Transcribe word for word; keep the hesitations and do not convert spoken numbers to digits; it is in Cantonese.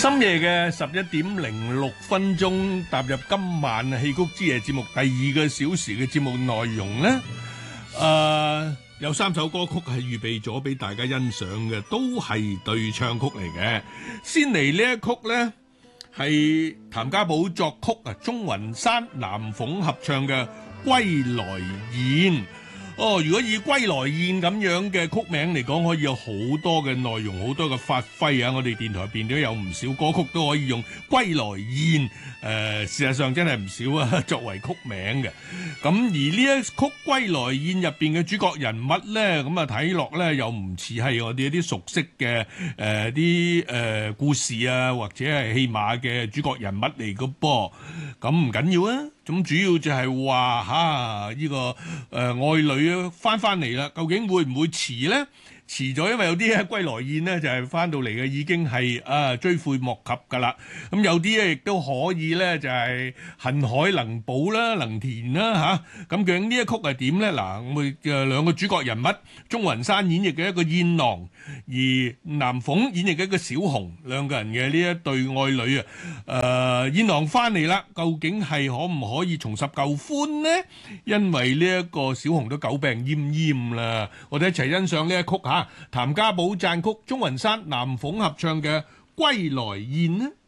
深夜嘅十一點零六分鐘，踏入今晚戲曲之夜節目第二個小時嘅節目內容呢，誒、呃、有三首歌曲係預備咗俾大家欣賞嘅，都係對唱曲嚟嘅。先嚟呢一曲呢，係譚家寶作曲啊，鍾雲山、南鳳合唱嘅《歸來宴》。哦，如果以《歸來宴》咁樣嘅曲名嚟講，可以有好多嘅內容，好多嘅發揮啊！我哋電台入邊都有唔少歌曲都可以用《歸來宴》誒、呃，事實上真係唔少啊，作為曲名嘅。咁而呢一曲《歸來宴》入邊嘅主角人物咧，咁啊睇落咧又唔似係我哋一啲熟悉嘅誒啲誒故事啊，或者係戲碼嘅主角人物嚟嘅噃。咁唔緊要啊！咁主要就係話嚇呢個誒、呃、愛女翻翻嚟啦，究竟會唔會遲呢？遲咗，因為有啲咧歸來宴呢，就係、是、翻到嚟嘅已經係啊追悔莫及㗎啦。咁有啲咧亦都可以咧就係、是、恨海能寶啦、能填啦嚇。咁究竟呢一曲係點咧？嗱，我哋嘅兩個主角人物，鍾雲山演繹嘅一個燕郎，而南鳳演繹嘅一個小紅，兩個人嘅呢一對愛侶啊。誒、呃、燕郎翻嚟啦，究竟係可唔可以重拾舊歡呢？因為呢一個小紅都久病奄奄啦。我哋一齊欣賞呢一曲嚇。譚家寶撰曲，鍾雲山、南鳳合唱嘅《歸來宴》呢？